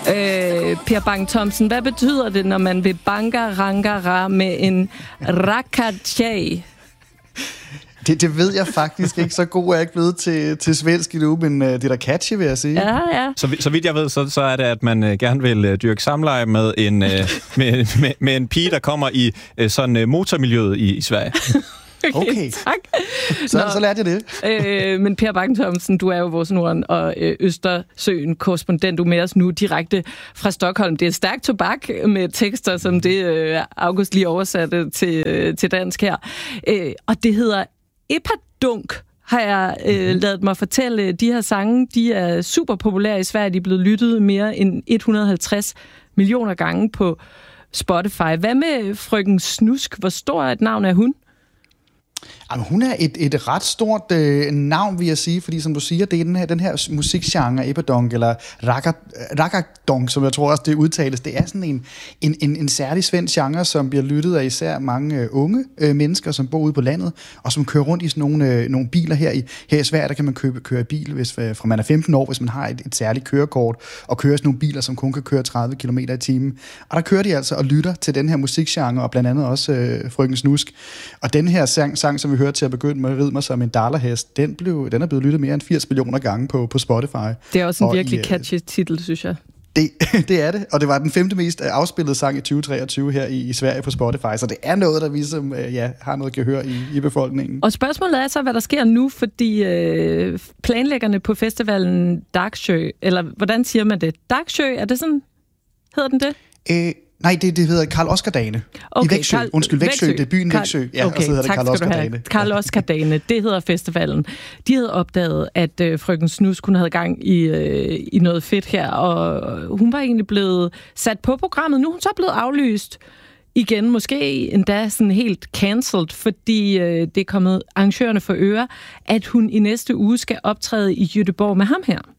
Per Bang-Thomsen, hvad betyder det, når man vil banka-ranga-ra med en rakachay? Det ved jeg faktisk ikke. Så god er jeg ikke blevet til svensk endnu, men det er da catchy, vil jeg sige. Ja. Så vidt jeg ved, så er det, at man gerne vil dyrke samleje med en, med en pige, der kommer i sådan motormiljøet i Sverige. Okay. Tak. Så lærte jeg det. Men Per Bang-Thomsen, du er jo vores Norden og Østersøen korrespondent, du er med os nu direkte fra Stockholm. Det er stærkt tobak med tekster, som det August lige oversatte til dansk her. Og det hedder Epadunk, har jeg ladet mig fortælle. De her sange, de er super populære i Sverige. De er blevet lyttet mere end 150 millioner gange på Spotify. Hvad med Frøken Snusk? Hvor stor et navn er hun? Jamen, hun er et ret stort navn, vil jeg sige, fordi som du siger, det er den her musikgenre, epadunk, eller raggadunk, som jeg tror også det udtales. Det er sådan en særlig svensk genre, som bliver lyttet af især mange unge mennesker, som bor ude på landet, og som kører rundt i sådan nogle biler her i Sverige. Der kan man køre bil, fra man er 15 år, hvis man har et særligt kørekort, og kører sådan nogle biler, som kun kan køre 30 km i timen. Og der kører de altså og lytter til den her musikgenre, og blandt andet også Frøken Snusk. Og den her sang, som vi hørte til at begynde med, Rid mig som en dallerhest, den er blevet lyttet mere end 80 millioner gange på Spotify. Det er også en virkelig catchy titel, synes jeg. Det er det, og det var den 5. mest afspillede sang i 2023 her i Sverige på Spotify, så det er noget, der ligesom har noget gehør i befolkningen. Og spørgsmålet er så, hvad der sker nu, fordi planlæggerne på festivalen Darksjö, eller hvordan siger man det? Darksjö, er det sådan, hedder den det? Nej, det hedder Karl Oskar-dagene. Okay, i Växjö. Væksø, det er byen Växjö. Ja, okay, og så hedder det Karl Oskar-dagene. Karl Oskar-dagene, det hedder festivalen. De havde opdaget, at Frøken Snusk, hun havde gang i noget fedt her, og hun var egentlig blevet sat på programmet. Nu er hun så blevet aflyst igen, måske endda sådan helt cancelled, fordi det er kommet arrangørerne for øre, at hun i næste uge skal optræde i Göteborg med ham her.